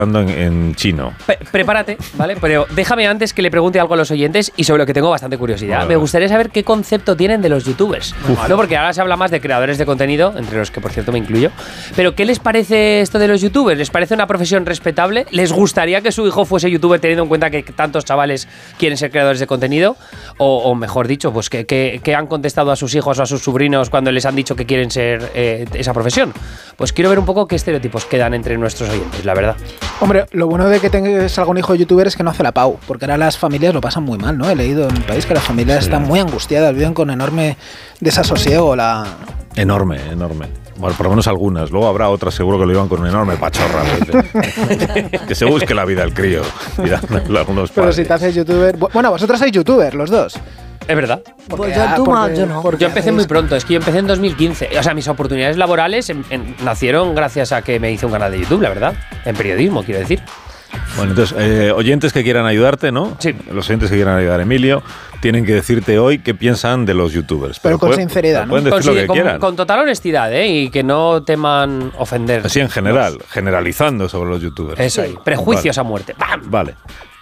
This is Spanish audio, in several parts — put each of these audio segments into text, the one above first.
en chino. Prepárate, ¿vale? Pero déjame antes que le pregunte algo a los oyentes y sobre lo que tengo bastante curiosidad. Vale. Me gustaría saber qué concepto tienen de los youtubers. No, porque ahora se habla más de creadores de contenido, entre los que por cierto me incluyo. Pero ¿qué les parece esto de los youtubers? ¿Les parece una profesión respetable? ¿Les gustaría que su hijo fuese youtuber teniendo en cuenta que tantos chavales quieren ser creadores de contenido? O mejor dicho, pues ¿qué han contestado a sus hijos o a sus sobrinos cuando les han dicho que quieren ser esa profesión? Pues quiero ver un poco qué estereotipos quedan entre nuestros oyentes, la verdad. Hombre, lo bueno de que tengas algún hijo youtuber es que no hace la pau, porque ahora las familias lo pasan muy mal, ¿no? He leído en el país que las familias están muy angustiadas, viven con enorme desasosiego. Enorme. Bueno, por lo menos algunas. Luego habrá otras seguro que lo llevan con un enorme pachorra. Que se busque la vida el crío. Algunos pero si te haces youtuber... Bueno, vosotros sois youtubers, los dos. Es verdad. Pues yo no. Yo empecé muy pronto, es que yo empecé en 2015. O sea, mis oportunidades laborales nacieron gracias a que me hice un canal de YouTube, la verdad. En periodismo, quiero decir. Bueno, entonces, oyentes que quieran ayudarte, ¿no? Sí. Los oyentes que quieran ayudar a Emilio tienen que decirte hoy qué piensan de los youtubers. Pero con sinceridad, ¿no? Pueden decir lo que quieran. Con total honestidad, y que no teman ofender. Así en general, generalizando sobre los youtubers. Eso ahí, prejuicios a muerte. ¡Bam! Vale.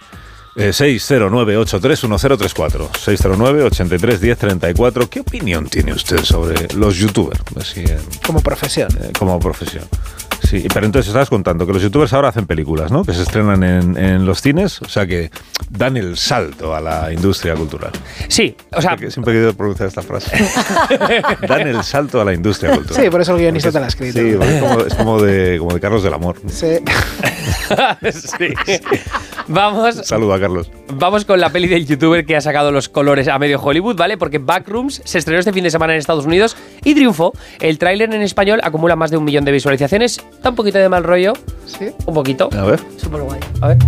609-831034 609-831034. ¿Qué opinión tiene usted sobre los youtubers? Así, como profesión. Como profesión. Sí, pero entonces estabas contando que los youtubers ahora hacen películas, ¿no? Que se estrenan en los cines, o sea que dan el salto a la industria cultural. Sí, o sea... Siempre he querido pronunciar esta frase. Dan el salto a la industria cultural. Sí, por eso el guionista te la ha escrito. Sí, es como de Carlos del Amor. Sí. Sí. Vamos... Saluda a Carlos. Vamos con la peli del youtuber que ha sacado los colores a medio Hollywood, ¿vale? Porque Backrooms se estrenó este fin de semana en Estados Unidos y triunfó. El tráiler en español acumula más de 1 millón de visualizaciones. Da un poquito de mal rollo. Sí. Un poquito. A ver. Súper guay. A ver.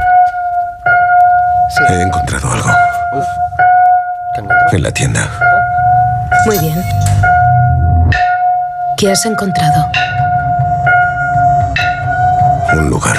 Sí. He encontrado algo. Uf. ¿Qué has encontrado? En la tienda. Muy bien. ¿Qué has encontrado? Un lugar.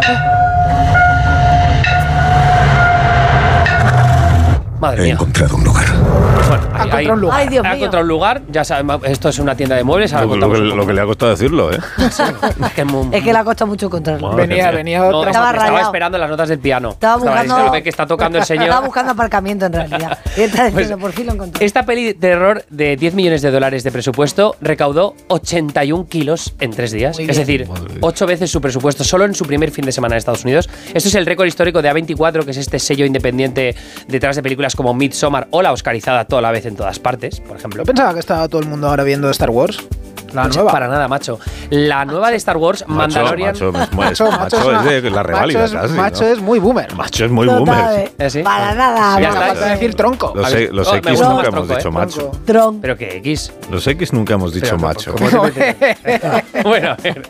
Madre He mía. encontrado un lugar. Bueno, Ha encontrado un lugar. Ay, Dios ha mío. encontrado un lugar. Ya sabemos, esto es una tienda de muebles. Ahora Lo contamos un que poco. le ha costado decirlo, ¿eh? Es que le ha costado mucho encontrarlo. Madre Venía No, otra. Estaba estaba rayado. esperando las notas del piano. Estaba buscando... Ve que está tocando el señor. Estaba buscando aparcamiento en realidad. Y está diciendo, Pues, por fin lo encontré. Esta peli de terror de $10 millones de presupuesto recaudó 81 kilos en 3 días. Muy Es bien. decir, 8 veces su presupuesto solo en su primer fin de semana en Estados Unidos. Esto es el récord histórico de A24, que es este sello independiente detrás de películas como Midsommar o la oscarizada toda la vez en todas partes, por ejemplo. Yo pensaba que estaba todo el mundo ahora viendo Star Wars. La Pues nueva. Para nada, macho. La nueva de Star Wars, Mandalorian... Macho es de la Macho reválida es, casi, macho ¿no? es muy boomer. Macho es muy Total, boomer. ¿Sí? Para nada. Sí, Ya No está. falta decir tronco. Los me X gusta nunca más hemos tronco, dicho macho. Tronco. Tron. ¿Pero qué X? Los X nunca hemos dicho Pero, macho. ¿cómo te Bueno, a ver.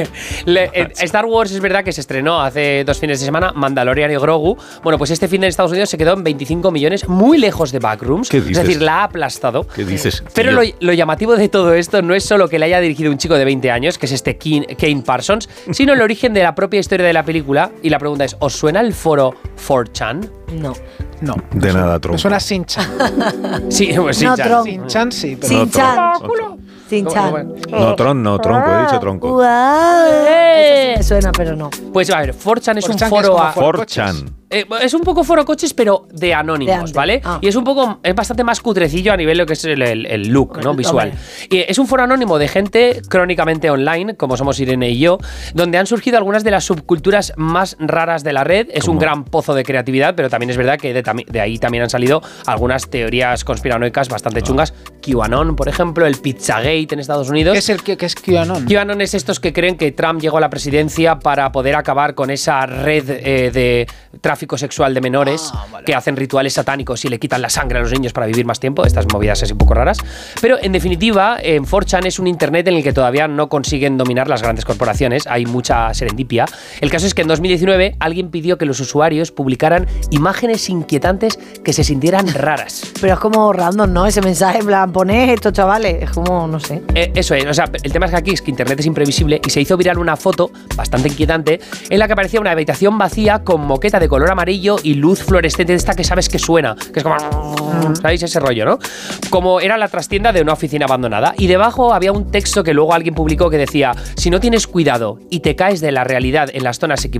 Star Wars es verdad que se estrenó hace 2 fines de semana, Mandalorian y Grogu. Bueno, pues este fin en Estados Unidos se quedó en 25 millones, muy lejos de Backrooms. ¿Qué dices? Es decir, la ha aplastado. ¿Qué dices, Pero tío? lo llamativo de todo esto no es solo que le haya dirigido un chico de 20 años, que es este Kane Parsons, sino el origen de la propia historia de la película. Y la pregunta es, ¿os suena el foro 4chan? No. No. De nada, Me tronco. suena Sin-Chan. Sí, pues sí, No, Chan. Tron. Sin-Chan sí, pero Sin chan. No, Sin chan. No, tronco, he dicho tronco. Guau. Eso sí me suena, pero no. Pues a ver, 4chan es un 4chan que es foro como a... foro 4chan. Es un poco foro coches, pero de anónimos, De antes. ¿vale? Ah. Y es bastante más cutrecillo a nivel de lo que es el look, ¿no? Visual. Hombre. Y es un foro anónimo de gente crónicamente online, como somos Irene y yo, donde han surgido algunas de las subculturas más raras de la red. Es un gran pozo de creatividad, pero también es verdad que de ahí también han salido algunas teorías conspiranoicas bastante chungas. QAnon, por ejemplo, el Pizzagate en Estados Unidos. ¿Qué es el que es QAnon? QAnon es estos que creen que Trump llegó a la presidencia para poder acabar con esa red de tráfico sexual de menores que hacen rituales satánicos y le quitan la sangre a los niños para vivir más tiempo. Estas movidas así un poco raras. Pero en definitiva, en 4chan es un internet en el que todavía no consiguen dominar las grandes corporaciones. Hay mucha serendipia. El caso es que en 2019 alguien pidió que los usuarios publicaran imágenes inquietantes que se sintieran raras. Pero es como random, ¿no? Ese mensaje, en plan, poned esto, chavales. Es como, no sé. Eso es, o sea, el tema es que aquí es que internet es imprevisible y se hizo viral una foto bastante inquietante en la que aparecía una habitación vacía con moqueta de color amarillo y luz fluorescente de esta que sabes que suena, que es como... ¿Sabéis ese rollo, no? Como era la trastienda de una oficina abandonada. Y debajo había un texto que luego alguien publicó que decía: si no tienes cuidado y te caes de la realidad en las zonas equivocadas,